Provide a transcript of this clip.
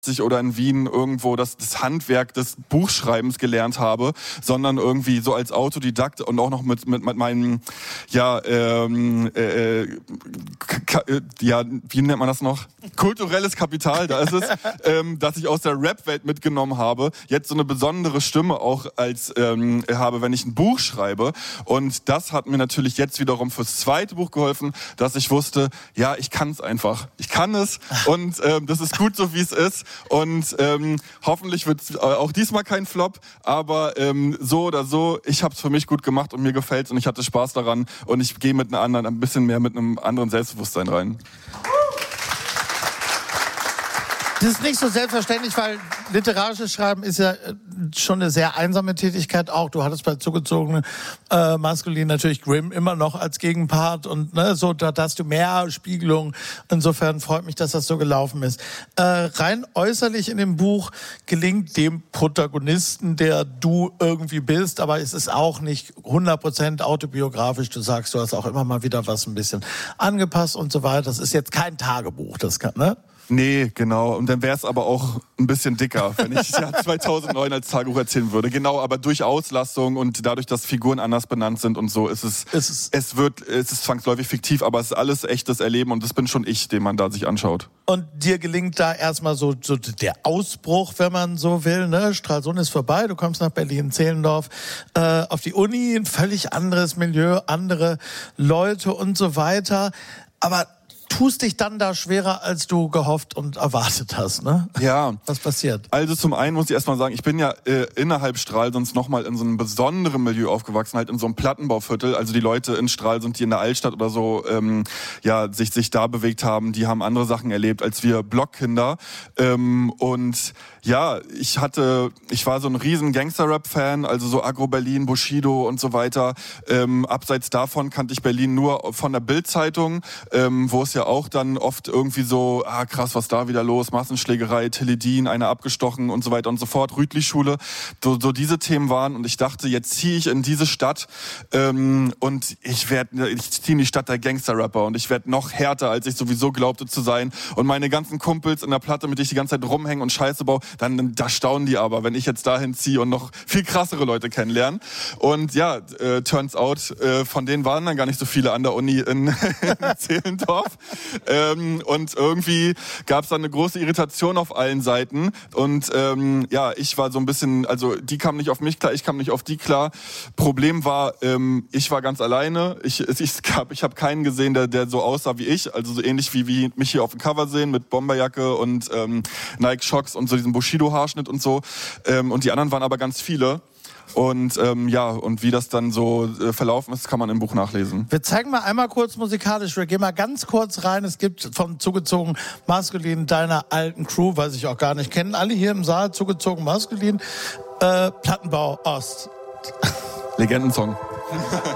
oder in Wien irgendwo das Handwerk des Buchschreibens gelernt habe, sondern irgendwie so als Autodidakt und auch noch mit meinem, wie nennt man das noch? Kulturelles Kapital, da ist es, dass ich aus der Rap-Welt mitgenommen habe, jetzt so eine besondere Stimme auch als habe, wenn ich ein Buch schreibe. Und das hat mir natürlich jetzt wiederum fürs zweite Buch geholfen, dass ich wusste, ja, ich kann es einfach. Ich kann es und das ist gut so, wie es ist. Und hoffentlich wird es auch diesmal kein Flop, aber so oder so, ich habe es für mich gut gemacht und mir gefällt es und ich hatte Spaß daran und ich gehe mit ein bisschen mehr mit einem anderen Selbstbewusstsein rein. Das ist nicht so selbstverständlich, weil literarisches Schreiben ist ja schon eine sehr einsame Tätigkeit auch. Du hattest bei Zugezogene Maskulin natürlich Grimm immer noch als Gegenpart und so, da hast du mehr Spiegelung. Insofern freut mich, dass das so gelaufen ist. Rein äußerlich in dem Buch gelingt dem Protagonisten, der du irgendwie bist, aber es ist auch nicht 100% autobiografisch. Du sagst, du hast auch immer mal wieder was ein bisschen angepasst und so weiter. Das ist jetzt kein Tagebuch, das kann, ne? Nee, genau. Und dann wäre es aber auch ein bisschen dicker, wenn ich das Jahr 2009 als Tagebuch erzählen würde. Genau, aber durch Auslastung und dadurch, dass Figuren anders benannt sind und so, ist es ist zwangsläufig fiktiv, aber es ist alles echtes Erleben und das bin schon ich, den man da sich anschaut. Und dir gelingt da erstmal so der Ausbruch, wenn man so will, ne? Stralsund ist vorbei, du kommst nach Berlin-Zehlendorf, auf die Uni, ein völlig anderes Milieu, andere Leute und so weiter. Aber tust dich dann da schwerer, als du gehofft und erwartet hast, ne? Ja. Was passiert? Also zum einen muss ich erstmal sagen, ich bin ja innerhalb Stralsunds nochmal in so einem besonderen Milieu aufgewachsen, halt in so einem Plattenbauviertel. Also die Leute in Stralsund, die in der Altstadt oder so sich da bewegt haben, die haben andere Sachen erlebt als wir Blockkinder. Und ja, ich war so ein riesen Gangster-Rap-Fan, also so Agro-Berlin, Bushido und so weiter. Abseits davon kannte ich Berlin nur von der Bild-Zeitung, wo es ja auch dann oft irgendwie so, krass, was da wieder los, Massenschlägerei, Teledin, einer abgestochen und so weiter und so fort, Rütli-Schule, so diese Themen waren und ich dachte, jetzt ziehe ich in diese Stadt und ich ziehe in die Stadt der Gangster-Rapper und ich werde noch härter, als ich sowieso glaubte zu sein und meine ganzen Kumpels in der Platte, mit denen ich die ganze Zeit rumhänge und Scheiße baue, dann da staunen die aber, wenn ich jetzt dahin ziehe und noch viel krassere Leute kennenlerne und ja, turns out, von denen waren dann gar nicht so viele an der Uni in Zehlendorf. Und irgendwie gab es dann eine große Irritation auf allen Seiten und ich war so ein bisschen, also die kamen nicht auf mich klar, ich kam nicht auf die klar. Problem war, ich war ganz alleine, ich habe keinen gesehen, der so aussah wie ich, also so ähnlich wie mich hier auf dem Cover sehen mit Bomberjacke und Nike Shocks und so diesem Bushido-Haarschnitt und so und die anderen waren aber ganz viele. Und und wie das dann so verlaufen ist, kann man im Buch nachlesen. Wir zeigen mal einmal kurz musikalisch, wir gehen mal ganz kurz rein. Es gibt von Zugezogen Maskulin, deiner alten Crew, weiß ich auch gar nicht, kennen alle hier im Saal Zugezogen Maskulin, Plattenbau Ost. Legendensong.